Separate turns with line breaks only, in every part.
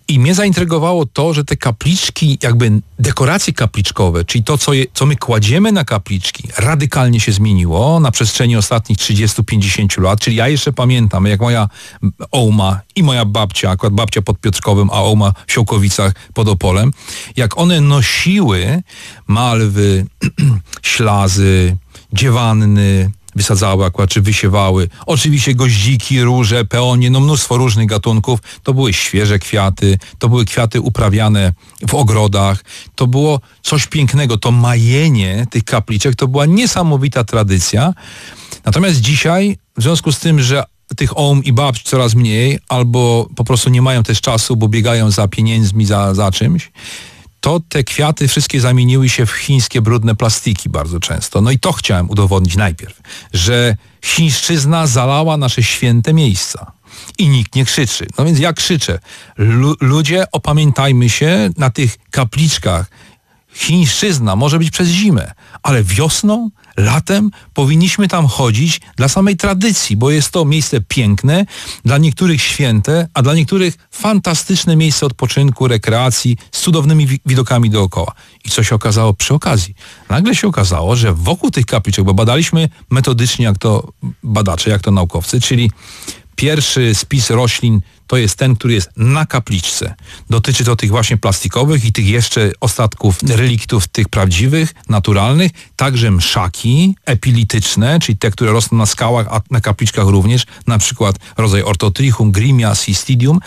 I mnie zaintrygowało to, że te kapliczki, jakby dekoracje kapliczkowe, czyli to, co my kładziemy na kapliczki, radykalnie się zmieniło na przestrzeni ostatnich 30-50 lat. Czyli ja jeszcze pamiętam, jak moja ołma i moja babcia, akurat babcia pod Piotrkowem, a ołma w Siołkowicach pod Opolem, jak one nosiły malwy, ślazy, dziewanny, wysadzały akurat, czy wysiewały. Oczywiście goździki, róże, peonie, no mnóstwo różnych gatunków. To były świeże kwiaty, to były kwiaty uprawiane w ogrodach. To było coś pięknego. To majenie tych kapliczek to była niesamowita tradycja. Natomiast dzisiaj, w związku z tym, że tych ołm i babci coraz mniej, albo po prostu nie mają też czasu, bo biegają za pieniędzmi, za czymś, to te kwiaty wszystkie zamieniły się w chińskie brudne plastiki bardzo często. No i to chciałem udowodnić najpierw, że chińszczyzna zalała nasze święte miejsca. I nikt nie krzyczy. No więc ja krzyczę. Ludzie, opamiętajmy się na tych kapliczkach. Chińszczyzna może być przez zimę, ale wiosną, latem powinniśmy tam chodzić dla samej tradycji, bo jest to miejsce piękne, dla niektórych święte, a dla niektórych fantastyczne miejsce odpoczynku, rekreacji z cudownymi widokami dookoła. I co się okazało przy okazji? Nagle się okazało, że wokół tych kapliczek, bo badaliśmy metodycznie, jak to badacze, jak to naukowcy, czyli pierwszy spis roślin to jest ten, który jest na kapliczce. Dotyczy to tych właśnie plastikowych i tych jeszcze ostatków reliktów tych prawdziwych, naturalnych, także mszaki epilityczne, czyli te, które rosną na skałach, a na kapliczkach również, na przykład rodzaj Orthotrichum, Grimia, Cystidium.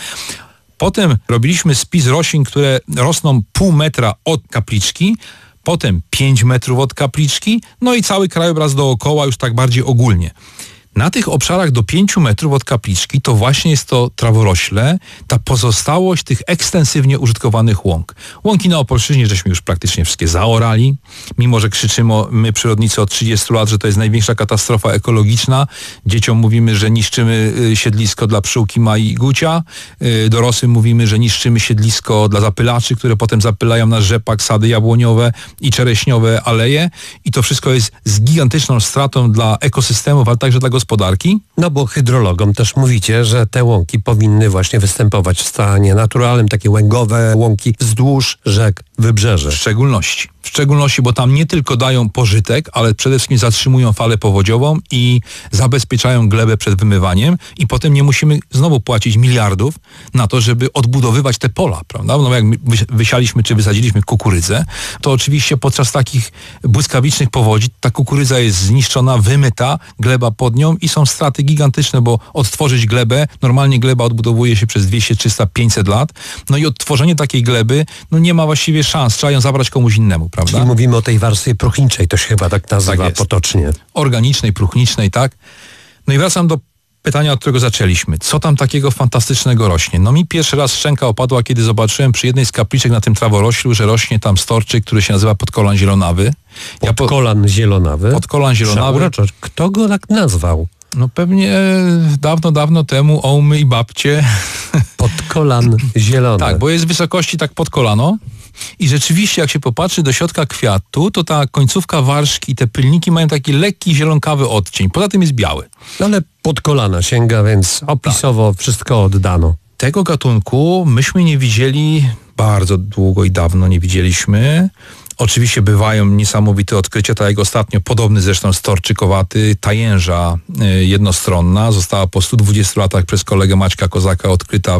Potem robiliśmy spis roślin, które rosną pół metra od kapliczki, potem 5 metrów od kapliczki, no i cały krajobraz dookoła już tak bardziej ogólnie. Na tych obszarach do 5 metrów od kapliczki to właśnie jest to traworośle, ta pozostałość tych ekstensywnie użytkowanych łąk. Łąki na Opolszczyźnie żeśmy już praktycznie wszystkie zaorali, mimo że krzyczymy my przyrodnicy od 30 lat, że to jest największa katastrofa ekologiczna. Dzieciom mówimy, że niszczymy siedlisko dla pszczółki Mai i Gucia. Dorosłym mówimy, że niszczymy siedlisko dla zapylaczy, które potem zapylają nasz rzepak, sady jabłoniowe i czereśniowe aleje. I to wszystko jest z gigantyczną stratą dla ekosystemów, ale także dla gospodarki.
No bo hydrologom też mówicie, że te łąki powinny właśnie występować w stanie naturalnym, takie łęgowe łąki wzdłuż rzek, wybrzeży.
W szczególności, bo tam nie tylko dają pożytek, ale przede wszystkim zatrzymują falę powodziową i zabezpieczają glebę przed wymywaniem i potem nie musimy znowu płacić miliardów na to, żeby odbudowywać te pola, prawda? No jak wysialiśmy czy wysadziliśmy kukurydzę, to oczywiście podczas takich błyskawicznych powodzi ta kukurydza jest zniszczona, wymyta, gleba pod nią i są straty gigantyczne, bo odtworzyć glebę, normalnie gleba odbudowuje się przez 200, 300, 500 lat, no i odtworzenie takiej gleby, no nie ma właściwie szans, trzeba ją zabrać komuś innemu, prawda?
Czyli mówimy o tej warstwie próchniczej, to się chyba tak nazywa potocznie.
Organicznej, próchnicznej, tak? No i wracam do pytania, od którego zaczęliśmy. Co tam takiego fantastycznego rośnie? No mi pierwszy raz szczęka opadła, kiedy zobaczyłem przy jednej z kapliczek na tym traworoślu, że rośnie tam storczyk, który się nazywa podkolan zielonawy.
Podkolan zielonawy?
Podkolan zielonawy.
Kto go tak nazwał?
No pewnie dawno temu ołmy i babcie.
Podkolan zielony.
Tak, bo jest w wysokości tak pod kolano. I rzeczywiście, jak się popatrzy do środka kwiatu, to ta końcówka warżki, te pylniki mają taki lekki, zielonkawy odcień. Poza tym jest biały.
No ale pod kolana sięga, więc opisowo wszystko oddano.
Tego gatunku myśmy nie widzieli bardzo długo i dawno nie widzieliśmy. Oczywiście bywają niesamowite odkrycia, tak jak ostatnio, podobny zresztą storczykowaty, tajęża jednostronna, została po 120 latach przez kolegę Maćka Kozaka odkryta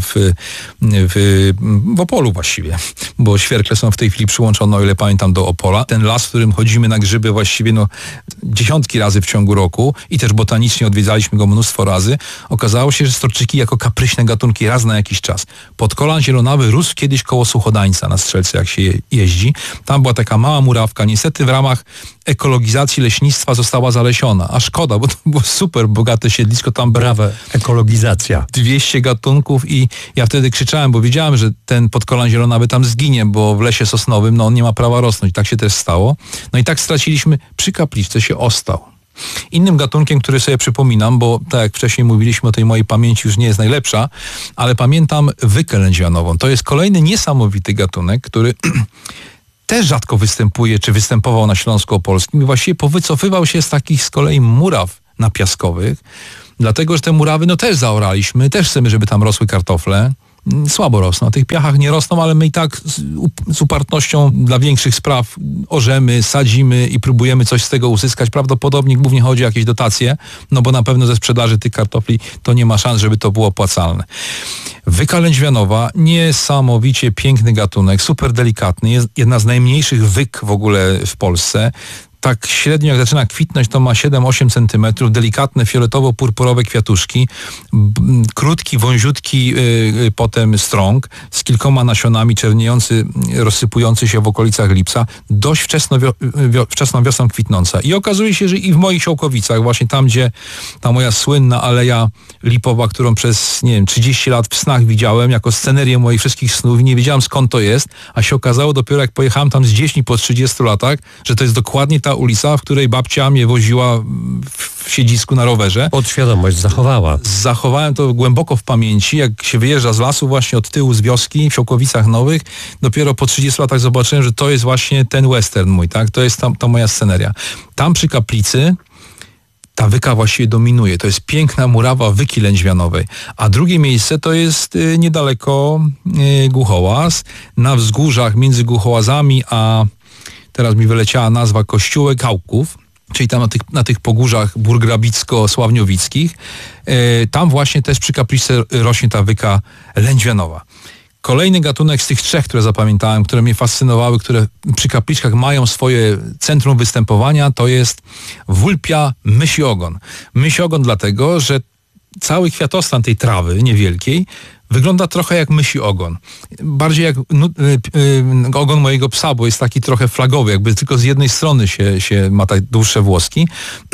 w Opolu właściwie, bo świerkle są w tej chwili przyłączone, o ile pamiętam, do Opola. Ten las, w którym chodzimy na grzyby właściwie dziesiątki razy w ciągu roku i też botanicznie odwiedzaliśmy go mnóstwo razy, okazało się, że storczyki jako kapryśne gatunki raz na jakiś czas. Podkolan zielonawy rósł kiedyś koło Suchodańca na Strzelce, jak się jeździ. Tam była taka mała murawka. Niestety w ramach ekologizacji leśnictwa została zalesiona. A szkoda, bo to było super bogate siedlisko. Tam
brawa ekologizacja.
200 gatunków i ja wtedy krzyczałem, bo wiedziałem, że ten podkolan zielonawy tam zginie, bo w lesie sosnowym on nie ma prawa rosnąć. Tak się też stało. No i tak straciliśmy, przy kapliczce się ostał. Innym gatunkiem, który sobie przypominam, bo tak jak wcześniej mówiliśmy, o tej mojej pamięci już nie jest najlepsza, ale pamiętam wykę lędźwianową. To jest kolejny niesamowity gatunek, który też rzadko występuje, czy występował na Śląsku Opolskim i właściwie powycofywał się z takich z kolei muraw napiaskowych, dlatego, że te murawy też zaoraliśmy, też chcemy, żeby tam rosły kartofle, słabo rosną. Na tych piachach nie rosną, ale my i tak z upartością dla większych spraw orzemy, sadzimy i próbujemy coś z tego uzyskać. Prawdopodobnie głównie chodzi o jakieś dotacje, no bo na pewno ze sprzedaży tych kartofli to nie ma szans, żeby to było opłacalne. Wyka lędźwianowa, niesamowicie piękny gatunek, super delikatny, jest jedna z najmniejszych wyk w ogóle w Polsce. Tak średnio jak zaczyna kwitnąć, to ma 7-8 cm, delikatne fioletowo-purpurowe kwiatuszki, krótki, wąziutki potem strąg z kilkoma nasionami, czerniejący, rozsypujący się w okolicach lipca, dość wczesną wiosną kwitnąca. I okazuje się, że i w moich Siołkowicach, właśnie tam, gdzie ta moja słynna aleja lipowa, którą przez, 30 lat w snach widziałem, jako scenerię moich wszystkich snów i nie wiedziałem skąd to jest, a się okazało dopiero jak pojechałem tam z dziećmi po 30 latach, że to jest dokładnie ta ulica, w której babcia mnie woziła w siedzisku na rowerze.
Podświadomość zachowała.
Zachowałem to głęboko w pamięci. Jak się wyjeżdża z lasu właśnie od tyłu z wioski w Siołkowicach Nowych, dopiero po 30 latach zobaczyłem, że to jest właśnie ten western mój, tak? To jest ta moja sceneria. Tam przy kaplicy ta wyka właściwie dominuje. To jest piękna murawa wyki lędźwianowej. A drugie miejsce to jest niedaleko Głuchołaz. Na wzgórzach między Głuchołazami a teraz mi wyleciała nazwa Kościółek Hałków, czyli tam na tych pogórzach burgrabicko-sławniowickich. Tam właśnie też przy kapliczce rośnie ta wyka lędźwianowa. Kolejny gatunek z tych trzech, które zapamiętałem, które mnie fascynowały, które przy kapliczkach mają swoje centrum występowania, to jest wulpia mysi ogon. Mysi ogon dlatego, że cały kwiatostan tej trawy niewielkiej wygląda trochę jak mysi ogon. Bardziej jak ogon mojego psa, bo jest taki trochę flagowy, jakby tylko z jednej strony się ma tak dłuższe włoski.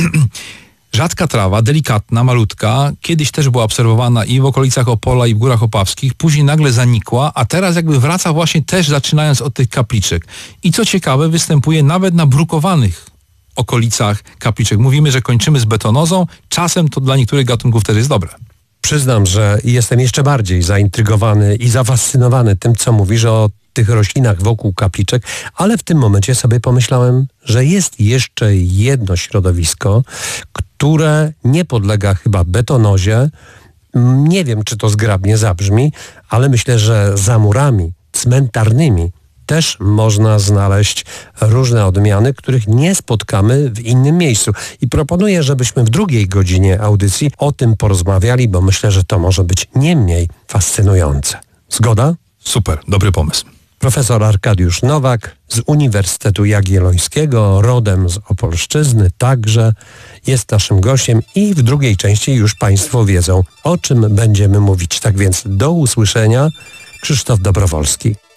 Rzadka trawa, delikatna, malutka, kiedyś też była obserwowana i w okolicach Opola, i w Górach Opawskich, później nagle zanikła, a teraz jakby wraca właśnie też zaczynając od tych kapliczek. I co ciekawe, występuje nawet na brukowanych okolicach kapliczek. Mówimy, że kończymy z betonozą, czasem to dla niektórych gatunków też jest dobre.
Przyznam, że jestem jeszcze bardziej zaintrygowany i zafascynowany tym, co mówisz o tych roślinach wokół kapliczek, ale w tym momencie sobie pomyślałem, że jest jeszcze jedno środowisko, które nie podlega chyba betonozie. Nie wiem, czy to zgrabnie zabrzmi, ale myślę, że za murami cmentarnymi też można znaleźć różne odmiany, których nie spotkamy w innym miejscu. I proponuję, żebyśmy w drugiej godzinie audycji o tym porozmawiali, bo myślę, że to może być nie mniej fascynujące. Zgoda?
Super, dobry pomysł.
Profesor Arkadiusz Nowak z Uniwersytetu Jagiellońskiego, rodem z Opolszczyzny, także jest naszym gościem i w drugiej części już Państwo wiedzą, o czym będziemy mówić. Tak więc do usłyszenia. Krzysztof Dobrowolski.